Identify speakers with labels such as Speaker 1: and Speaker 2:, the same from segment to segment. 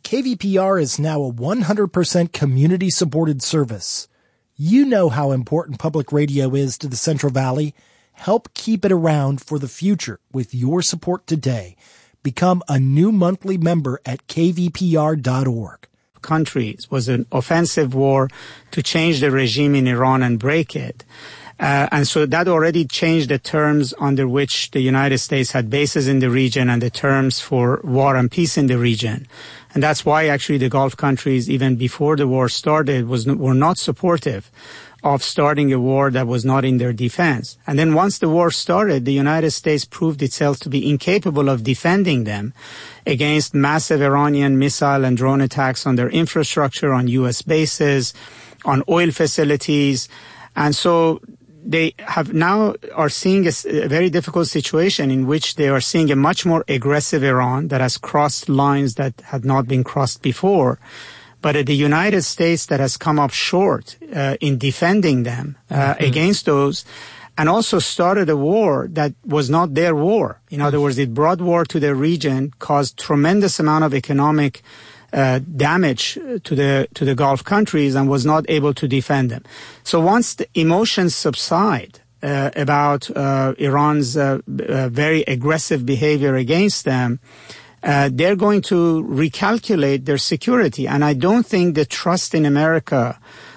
Speaker 1: KVPR is now a 100% community-supported service. You know how important public radio is to the Central Valley. Help keep it around for the future with your support today. Become a new monthly member at kvpr.org.
Speaker 2: Countries was an offensive war to change the regime in Iran and break it. And so that already changed the terms under which the United States had bases in the region and the terms for war and peace in the region. And that's why actually the Gulf countries, even before the war started, were not supportive of starting a war that was not in their defense. And then once the war started, the United States proved itself to be incapable of defending them against massive Iranian missile and drone attacks on their infrastructure, on U.S. bases, on oil facilities. And so they are seeing a very difficult situation in which they are seeing a much more aggressive Iran that has crossed lines that had not been crossed before. But the United States that has come up short in defending them against those, and also started a war that was not their war. In other words, it brought war to the region, caused tremendous amount of economic damage to the Gulf countries, and was not able to defend them. So once the emotions subside about Iran's very aggressive behavior against them, they're going to recalculate their security. And I don't think the trust in America's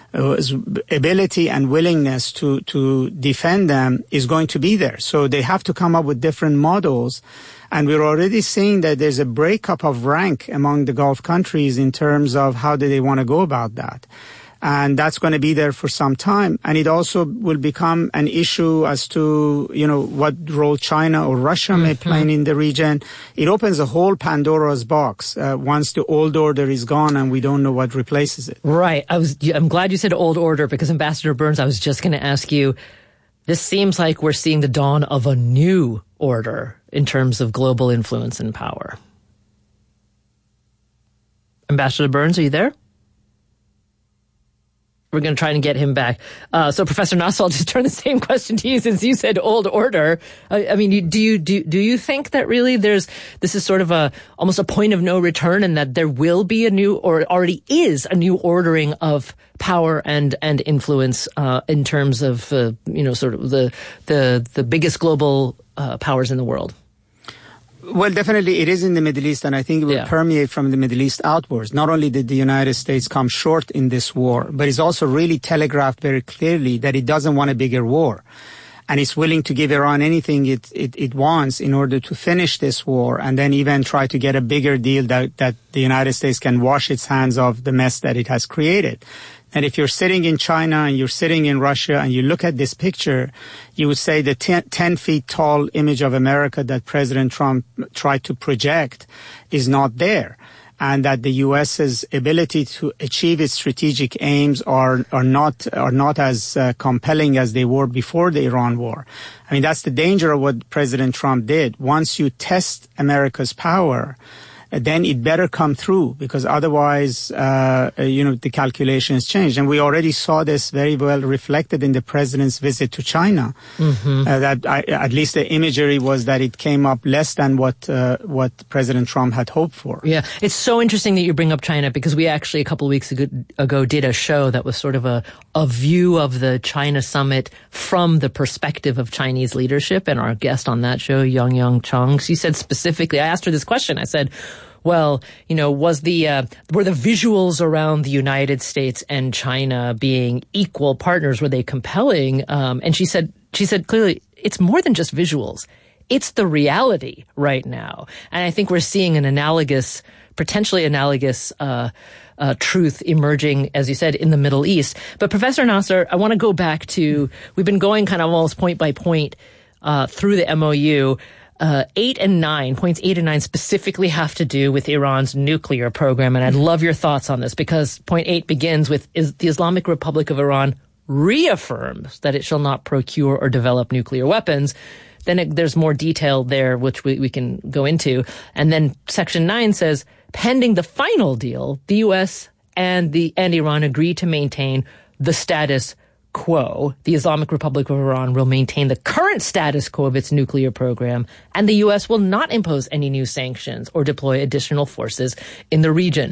Speaker 2: ability and willingness to defend them is going to be there. So they have to come up with different models. And we're already seeing that there's a breakup of rank among the Gulf countries in terms of how do they want to go about that. And that's going to be there for some time. And it also will become an issue as to, what role China or Russia may play in the region. It opens a whole Pandora's box once the old order is gone and we don't know what replaces it.
Speaker 3: Right. I'm glad you said old order, because Ambassador Burns, I was just going to ask you, this seems like we're seeing the dawn of a new order in terms of global influence and power. Ambassador Burns, are you there? We're going to try and get him back. So Professor Nasr, I'll just turn the same question to you since you said old order. I mean, do you think that really this is sort of almost a point of no return, and that there will be a new, or already is a new ordering of power and influence, in terms of, sort of the biggest global, powers in the world?
Speaker 2: Well, definitely it is in the Middle East, and I think it will permeate from the Middle East outwards. Not only did the United States come short in this war, but it's also really telegraphed very clearly that it doesn't want a bigger war. And it's willing to give Iran anything it wants in order to finish this war, and then even try to get a bigger deal that the United States can wash its hands of the mess that it has created. And if you're sitting in China and you're sitting in Russia and you look at this picture, you would say the 10 feet tall image of America that President Trump tried to project is not there. And that the U.S.'s ability to achieve its strategic aims are not as compelling as they were before the Iran war. I mean, that's the danger of what President Trump did. Once you test America's power, then it better come through, because otherwise, the calculations change. And we already saw this very well reflected in the president's visit to China. At least the imagery was that it came up less than what President Trump had hoped for.
Speaker 3: Yeah, it's so interesting that you bring up China, because we actually a couple of weeks ago did a show that was sort of a view of the China summit from the perspective of Chinese leadership. And our guest on that show, Yang Chung, she said specifically, I asked her this question. I said, well, were the visuals around the United States and China being equal partners, were they compelling? And she said clearly, it's more than just visuals. It's the reality right now. And I think we're seeing an potentially analogous truth emerging, as you said, in the Middle East. But Professor Nasr, I want to go back to, we've been going kind of almost point by point through the MOU. Points 8 and 9 specifically have to do with Iran's nuclear program. And I'd love your thoughts on this, because point 8 begins with, the Islamic Republic of Iran reaffirms that it shall not procure or develop nuclear weapons. Then there's more detail there, which we can go into. And then section 9 says, pending the final deal, the U.S. and Iran agree to maintain the status quo. The Islamic Republic of Iran will maintain the current status quo of its nuclear program, and the U.S. will not impose any new sanctions or deploy additional forces in the region.